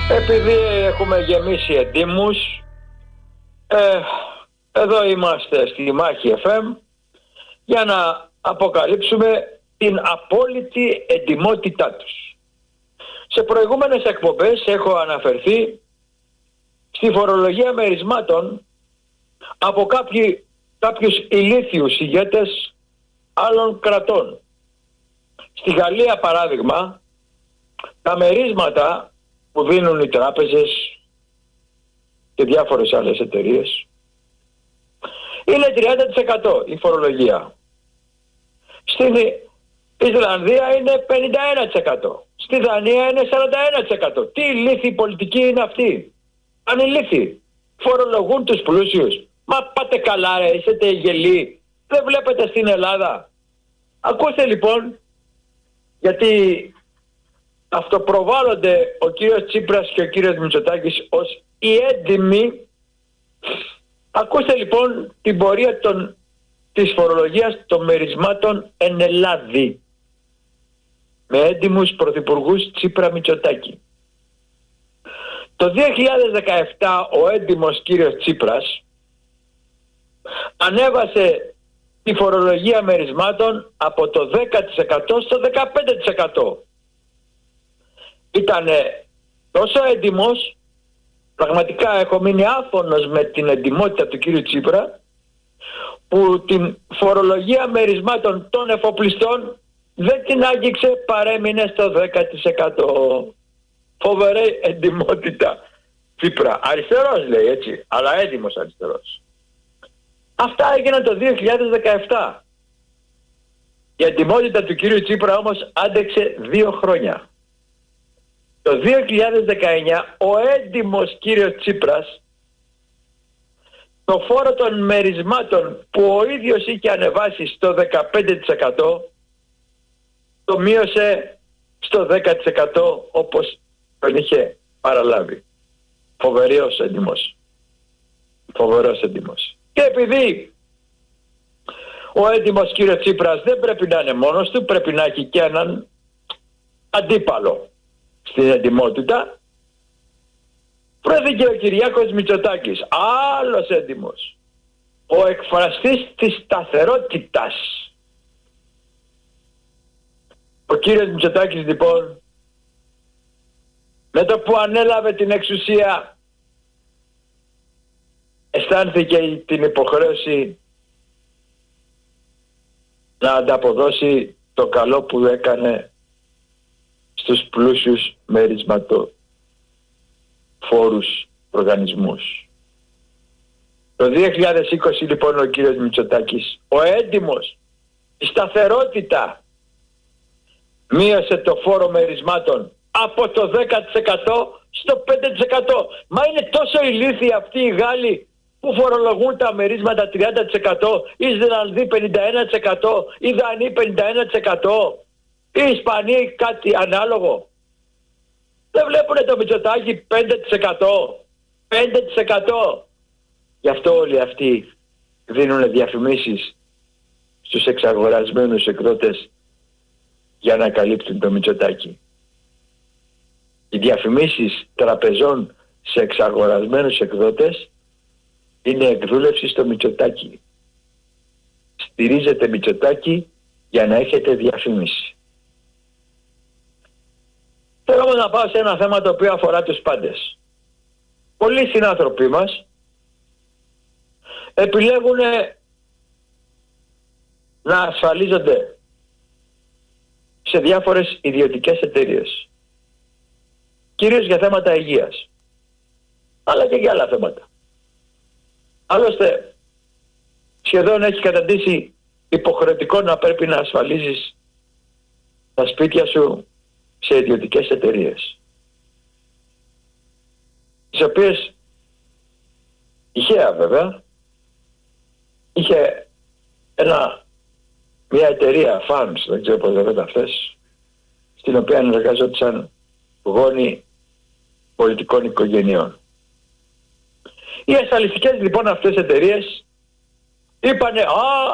Επειδή έχουμε γεμίσει εντύμους, εδώ είμαστε στη Μάχη FM για να αποκαλύψουμε την απόλυτη εντιμότητά τους. Σε προηγούμενες εκπομπές έχω αναφερθεί στη φορολογία μερισμάτων από κάποιους ηλίθιους ηγέτες άλλων κρατών. Στη Γαλλία, παράδειγμα, τα μερίσματα που δίνουν οι τράπεζες και διάφορες άλλες εταιρείες είναι 30% η φορολογία. Στην Ισλανδία είναι 51%. Στη Δανία είναι 41%. Τι ηλίθιη πολιτική είναι αυτή? Ανηλίθιοι. Φορολογούν τους πλούσιους. Μα πάτε καλά ρε, είστε γελοί. Δεν βλέπετε στην Ελλάδα? Ακούστε λοιπόν, γιατί αυτοπροβάλλονται ο κύριος Τσίπρας και ο κύριος Μητσοτάκης ως οι έντιμοι. Ακούστε λοιπόν την πορεία της φορολογίας των μερισμάτων εν Ελλάδη με έντιμους πρωθυπουργούς Τσίπρα Μητσοτάκη. Το 2017 ο έντιμος κύριος Τσίπρας ανέβασε τη φορολογία μερισμάτων από το 10% στο 15%. Ήτανε τόσο έντιμος, πραγματικά έχω μείνει άφωνος με την εντιμότητα του κύριου Τσίπρα, που την φορολογία μερισμάτων των εφοπλιστών δεν την άγγιξε, παρέμεινε στο 10%. Φοβερή εντιμότητα Τσίπρα. Αριστερός λέει, έτσι, αλλά έντιμος αριστερός. Αυτά έγιναν το 2017. Η εντιμότητα του κύριου Τσίπρα όμως άντεξε 2 χρόνια. Το 2019 ο έντιμος κύριος Τσίπρας το φόρο των μερισμάτων που ο ίδιος είχε ανεβάσει στο 15% το μείωσε στο 10% όπως τον είχε παραλάβει. Φοβερός έντιμος. Φοβερός έντιμος. Και επειδή ο έντιμος κύριος Τσίπρας δεν πρέπει να είναι μόνος του, πρέπει να έχει και έναν αντίπαλο στην εντιμότητα, βρέθηκε ο Κυριάκος Μητσοτάκης, άλλος έντιμος, ο εκφραστής της σταθερότητας. Ο κύριος Μητσοτάκης λοιπόν, με το που ανέλαβε την εξουσία, αισθάνθηκε την υποχρέωση να ανταποδώσει το καλό που έκανε στους πλούσιους μερισματοφόρους οργανισμούς. Το 2020 λοιπόν ο κύριος Μητσοτάκης, ο έντιμος, η σταθερότητα, μείωσε το φόρο μερισμάτων από το 10% στο 5%. Μα είναι τόσο ηλίθιοι αυτοί οι Γάλλοι που φορολογούν τα μερίσματα 30%, οι Ισλανδοί 51%, οι Δανείοι 51%, οι Ισπανοί κάτι ανάλογο. Δεν βλέπουνε το Μητσοτάκη 5%. 5%. Γι' αυτό όλοι αυτοί δίνουν διαφημίσεις στους εξαγορασμένους εκδότες για να καλύπτουν το Μητσοτάκη. Οι διαφημίσεις τραπεζών σε εξαγορασμένους εκδότες είναι εκδούλευση στο Μητσοτάκη. Στηρίζετε Μητσοτάκη για να έχετε διαφήμιση. Θέλω όμως να πάω σε ένα θέμα το οποίο αφορά τους πάντες. Πολλοί συνάνθρωποι μας επιλέγουν να ασφαλίζονται σε διάφορες ιδιωτικές εταιρείες, κυρίως για θέματα υγείας, αλλά και για άλλα θέματα. Άλλωστε σχεδόν έχει καταντήσει υποχρεωτικό να πρέπει να ασφαλίζεις τα σπίτια σου σε ιδιωτικές εταιρείες, τις οποίες τυχαία βέβαια είχε μια εταιρεία funds, δεν ξέρω πώς λέγονται αυτές, στην οποία εργαζόντουσαν γόνοι πολιτικών οικογενειών. Οι ασφαλιστικές λοιπόν αυτές εταιρείες είπανε